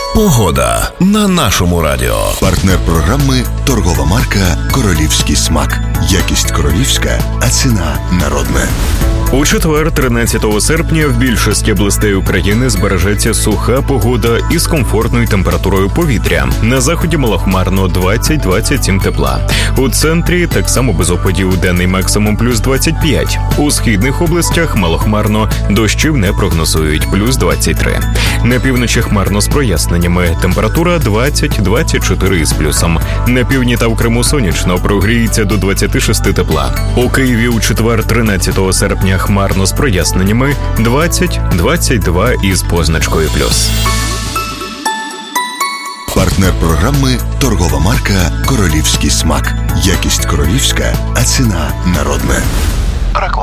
Погода на нашому радіо. Партнер програми – торгова марка «Королівський смак». Якість королівська, а ціна народна. У четвер, 13 серпня, в більшості областей України збережеться суха погода із комфортною температурою повітря. На заході малохмарно 20-27 тепла. У центрі так само без опадів, денний максимум плюс 25. У східних областях малохмарно, дощів не прогнозують, плюс 23. На півночі хмарно з проясненнями, температура 20-24 із плюсом. На півдні та в Криму сонячно, прогріється до 26 тепла. У Києві у четвер, 13 серпня, хмарно з проясненнями, 20-22 із позначкою плюс. Партнер програми – торгова марка «Королівський смак». Якість королівська, а ціна народна.